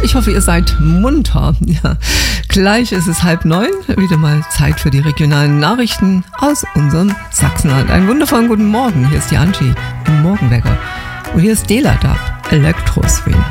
Ich hoffe, ihr seid munter. Ja. Gleich ist es 8:30. Wieder mal Zeit für die regionalen Nachrichten aus unserem Sachsenland. Einen wundervollen guten Morgen. Hier ist die Angie im Morgenwecker. Und hier ist Dela da, Electro Swing.